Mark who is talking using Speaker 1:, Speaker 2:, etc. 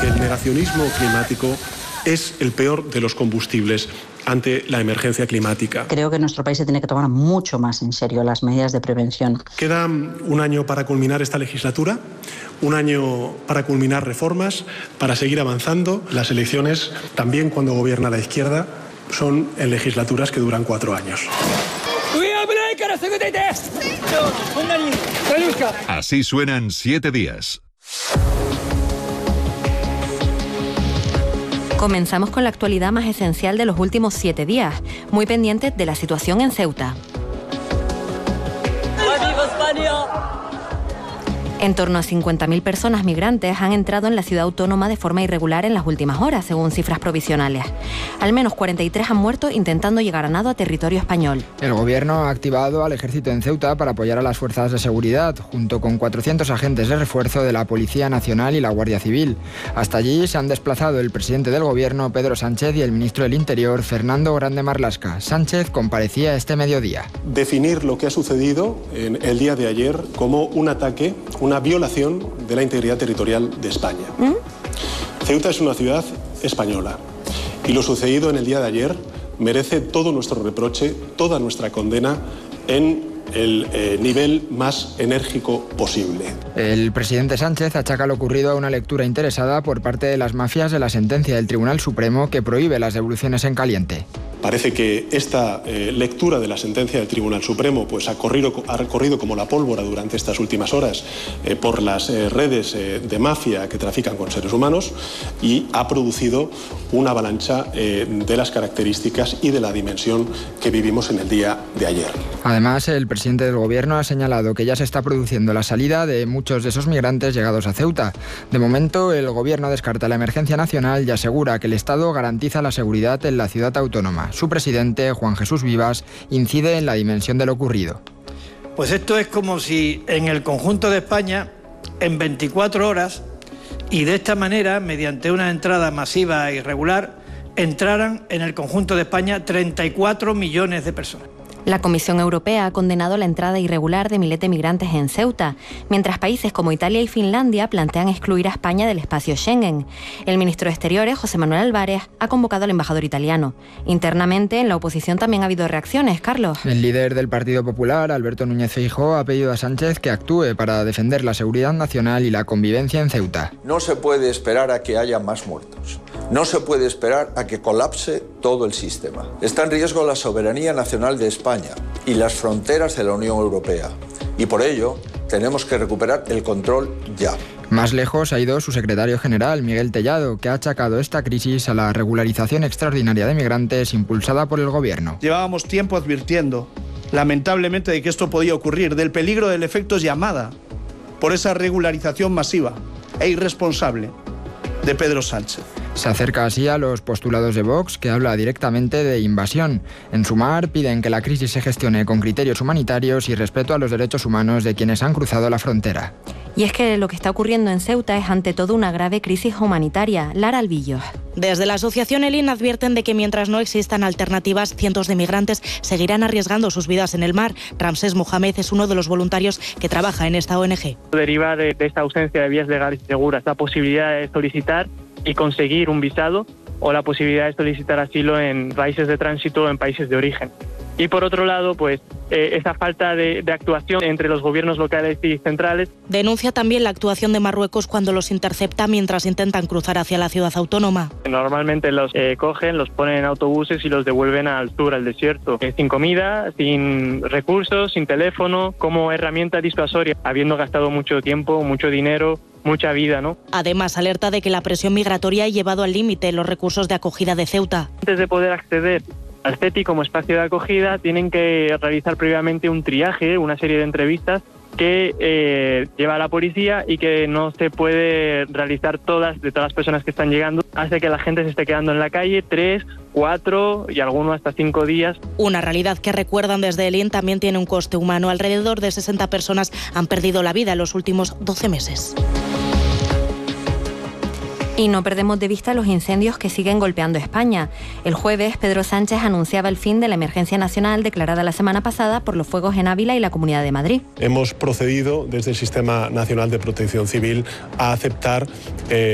Speaker 1: que el negacionismo climático es el peor de los combustibles ante la emergencia climática.
Speaker 2: Creo que nuestro país se tiene que tomar mucho más en serio las medidas de prevención.
Speaker 1: Queda un año para culminar esta legislatura, un año para culminar reformas, para seguir avanzando. Las elecciones, también cuando gobierna la izquierda, son en legislaturas que duran 4 años.
Speaker 3: Así suenan 7 días.
Speaker 4: Comenzamos con la actualidad más esencial de los últimos 7 días, muy pendientes de la situación en Ceuta.
Speaker 5: ¡Viva España!
Speaker 4: En torno a 50.000 personas migrantes han entrado en la ciudad autónoma de forma irregular en las últimas horas, según cifras provisionales. Al menos 43 han muerto intentando llegar a nado a territorio español.
Speaker 6: El gobierno ha activado al ejército en Ceuta para apoyar a las fuerzas de seguridad, junto con 400 agentes de refuerzo de la Policía Nacional y la Guardia Civil. Hasta allí se han desplazado el presidente del gobierno, Pedro Sánchez, y el ministro del Interior, Fernando Grande Marlaska. Sánchez comparecía este mediodía.
Speaker 1: Definir lo que ha sucedido en el día de ayer como un ataque, una violación de la integridad territorial de España. Ceuta es una ciudad española y lo sucedido en el día de ayer merece todo nuestro reproche, toda nuestra condena en el nivel más enérgico posible.
Speaker 6: El presidente Sánchez achaca lo ocurrido a una lectura interesada por parte de las mafias de la sentencia del Tribunal Supremo que prohíbe las devoluciones en caliente.
Speaker 1: Parece que esta lectura de la sentencia del Tribunal Supremo pues, ha corrido como la pólvora durante estas últimas horas por las redes de mafia que trafican con seres humanos y ha producido una avalancha de las características y de la dimensión que vivimos en el día de ayer.
Speaker 6: Además, el presidente del gobierno ha señalado que ya se está produciendo la salida de muchos de esos migrantes llegados a Ceuta. De momento, el gobierno descarta la emergencia nacional y asegura que el Estado garantiza la seguridad en la ciudad autónoma. Su presidente, Juan Jesús Vivas, incide en la dimensión de lo ocurrido.
Speaker 7: Pues esto es como si en el conjunto de España, en 24 horas, y de esta manera, mediante una entrada masiva e irregular, entraran en el conjunto de España 34 millones de personas.
Speaker 4: La Comisión Europea ha condenado la entrada irregular de miles de migrantes en Ceuta, mientras países como Italia y Finlandia plantean excluir a España del espacio Schengen. El ministro de Exteriores, José Manuel Álvarez, ha convocado al embajador italiano. Internamente, en la oposición también ha habido reacciones. Carlos.
Speaker 6: El líder del Partido Popular, Alberto Núñez Feijóo, ha pedido a Sánchez que actúe para defender la seguridad nacional y la convivencia en Ceuta.
Speaker 8: No se puede esperar a que haya más muertos. No se puede esperar a que colapse todo el sistema. Está en riesgo la soberanía nacional de España y las fronteras de la Unión Europea. Y por ello, tenemos que recuperar el control ya.
Speaker 6: Más lejos ha ido su secretario general, Miguel Tellado, que ha achacado esta crisis a la regularización extraordinaria de migrantes impulsada por el gobierno.
Speaker 9: Llevábamos tiempo advirtiendo, lamentablemente, de que esto podía ocurrir, del peligro del efecto llamada por esa regularización masiva e irresponsable de Pedro Sánchez.
Speaker 6: Se acerca así a los postulados de Vox, que habla directamente de invasión. En Sumar piden que la crisis se gestione con criterios humanitarios y respeto a los derechos humanos de quienes han cruzado la frontera.
Speaker 4: Y es que lo que está ocurriendo en Ceuta es ante todo una grave crisis humanitaria. Lara Albillo.
Speaker 10: Desde la asociación ELIN advierten de que mientras no existan alternativas, cientos de migrantes seguirán arriesgando sus vidas en el mar. Ramsés Mohamed es uno de los voluntarios que trabaja en esta ONG.
Speaker 11: Deriva de esta ausencia de vías legales y seguras la posibilidad de solicitar y conseguir un visado o la posibilidad de solicitar asilo en países de tránsito o en países de origen. Y por otro lado, pues esa falta de actuación entre los gobiernos locales y centrales.
Speaker 10: Denuncia también la actuación de Marruecos cuando los intercepta mientras intentan cruzar hacia la ciudad autónoma.
Speaker 11: Normalmente los cogen, los ponen en autobuses y los devuelven al sur, al desierto, sin comida, sin recursos, sin teléfono, como herramienta disuasoria, habiendo gastado mucho tiempo, mucho dinero, mucha vida, ¿no?
Speaker 10: Además, alerta de que la presión migratoria ha llevado al límite los recursos de acogida de Ceuta.
Speaker 11: Antes de poder acceder al CETI como espacio de acogida, tienen que realizar previamente un triaje, una serie de entrevistas que lleva a la policía y que no se puede realizar de todas las personas que están llegando. Hace que la gente se esté quedando en la calle 3, 4 y algunos hasta 5 días.
Speaker 10: Una realidad que recuerdan desde ELIN también tiene un coste humano. Alrededor de 60 personas han perdido la vida en los últimos 12 meses.
Speaker 4: Y no perdemos de vista los incendios que siguen golpeando España. El jueves, Pedro Sánchez anunciaba el fin de la emergencia nacional declarada la semana pasada por los fuegos en Ávila y la Comunidad de Madrid.
Speaker 1: Hemos procedido desde el Sistema Nacional de Protección Civil a aceptar